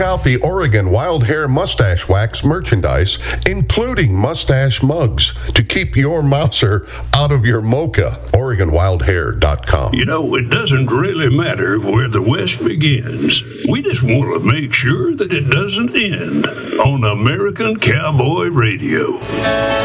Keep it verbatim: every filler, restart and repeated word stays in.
out the Oregon Wild Hair Mustache Wax merchandise, including mustache mugs, to keep your mouser out of your mocha. Oregon Wild Hair dot com. You know, it doesn't really matter where the West begins. We just want to make sure that it doesn't end on American Cowboy Radio.